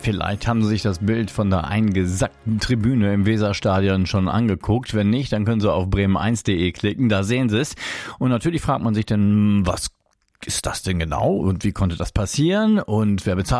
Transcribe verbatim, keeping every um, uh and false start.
Vielleicht haben Sie sich das Bild von der eingesackten Tribüne im Weserstadion schon angeguckt. Wenn nicht, dann können Sie auf bremen eins punkt de klicken, da sehen Sie es. Und natürlich fragt man sich dann, was ist das denn genau und wie konnte das passieren und wer bezahlt